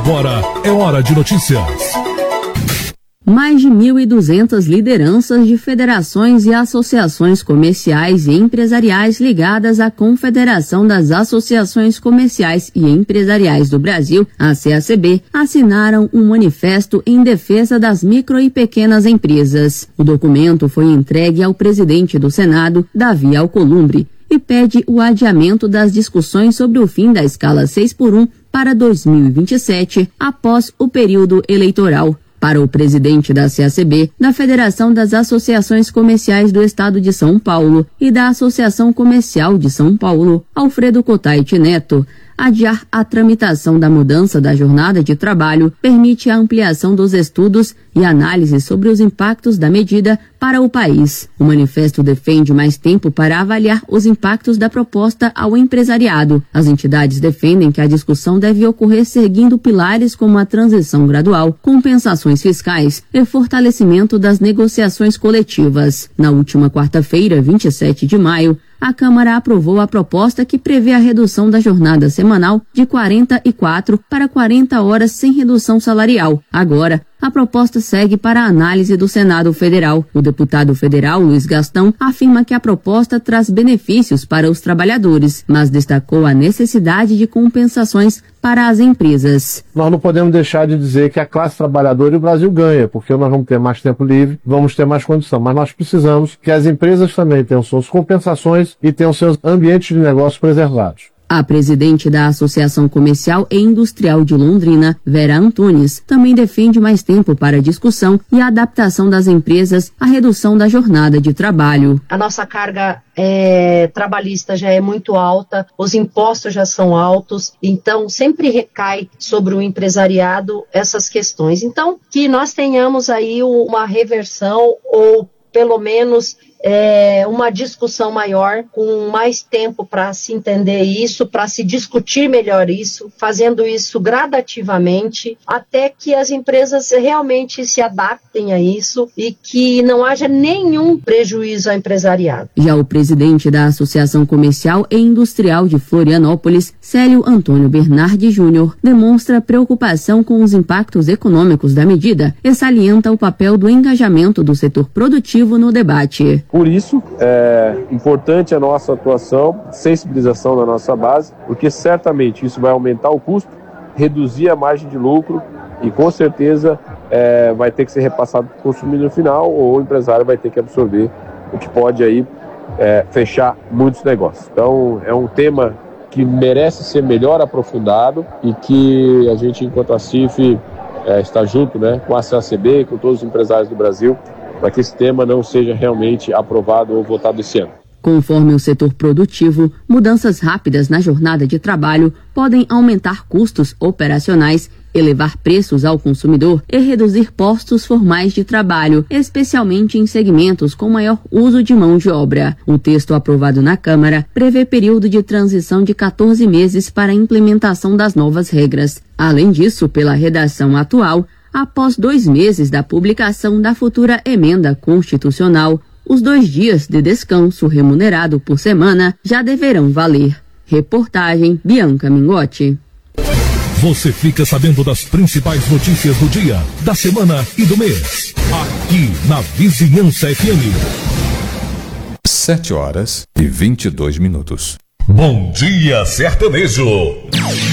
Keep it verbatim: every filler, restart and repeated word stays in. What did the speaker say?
Agora é hora de notícias. Mais de mil e duzentas lideranças de federações e associações comerciais e empresariais ligadas à Confederação das Associações Comerciais e Empresariais do Brasil, a C A C B, assinaram um manifesto em defesa das micro e pequenas empresas. O documento foi entregue ao presidente do Senado, Davi Alcolumbre, e pede o adiamento das discussões sobre o fim da escala seis por um para dois mil e vinte e sete, após o período eleitoral. Para o presidente da C A C B, da Federação das Associações Comerciais do Estado de São Paulo e da Associação Comercial de São Paulo, Alfredo Cotait Neto, adiar a tramitação da mudança da jornada de trabalho permite a ampliação dos estudos e análises sobre os impactos da medida para o país. O manifesto defende mais tempo para avaliar os impactos da proposta ao empresariado. As entidades defendem que a discussão deve ocorrer seguindo pilares como a transição gradual, compensações fiscais e fortalecimento das negociações coletivas. Na última quarta-feira, vinte e sete de maio, a Câmara aprovou a proposta que prevê a redução da jornada semanal de quarenta e quatro para quarenta horas sem redução salarial. Agora, a proposta segue para a análise do Senado Federal. O deputado federal Luiz Gastão afirma que a proposta traz benefícios para os trabalhadores, mas destacou a necessidade de compensações para as empresas. Nós não podemos deixar de dizer que a classe trabalhadora e o Brasil ganha, porque nós vamos ter mais tempo livre, vamos ter mais condição, mas nós precisamos que as empresas também tenham suas compensações e tenham seus ambientes de negócio preservados. A presidente da Associação Comercial e Industrial de Londrina, Vera Antunes, também defende mais tempo para a discussão e a adaptação das empresas à redução da jornada de trabalho. A nossa carga é, trabalhista já é muito alta, os impostos já são altos, então sempre recai sobre o empresariado essas questões. Então, que nós tenhamos aí uma reversão ou pelo menos é, uma discussão maior, com mais tempo para se entender isso, para se discutir melhor isso, fazendo isso gradativamente, até que as empresas realmente se adaptem a isso e que não haja nenhum prejuízo ao empresariado. Já o presidente da Associação Comercial e Industrial de Florianópolis, Célio Antônio Bernardi Júnior, demonstra preocupação com os impactos econômicos da medida e salienta o papel do engajamento do setor produtivo no debate. Por isso, é importante a nossa atuação, sensibilização da nossa base, porque certamente isso vai aumentar o custo, reduzir a margem de lucro e com certeza é, vai ter que ser repassado para o consumidor final ou o empresário vai ter que absorver, o que pode aí é, fechar muitos negócios. Então é um tema que merece ser melhor aprofundado e que a gente, enquanto a C I F, é, está junto, né, com a C A C B, com todos os empresários do Brasil, para que esse tema não seja realmente aprovado ou votado esse ano. Conforme o setor produtivo, mudanças rápidas na jornada de trabalho podem aumentar custos operacionais, elevar preços ao consumidor e reduzir postos formais de trabalho, especialmente em segmentos com maior uso de mão de obra. O texto aprovado na Câmara prevê período de transição de quatorze meses para a implementação das novas regras. Além disso, pela redação atual, após dois meses da publicação da futura emenda constitucional, os dois dias de descanso remunerado por semana já deverão valer. Reportagem Bianca Mingotti. Você fica sabendo das principais notícias do dia, da semana e do mês. Aqui na Vizinhança F M. Sete horas e vinte e dois minutos. Bom dia, sertanejo.